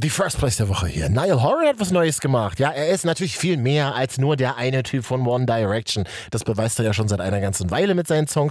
Die First Place der Woche hier. Niall Horan hat was Neues gemacht. Ja, er ist natürlich viel mehr als nur der eine Typ von One Direction. Das beweist er ja schon seit einer ganzen Weile mit seinen Songs.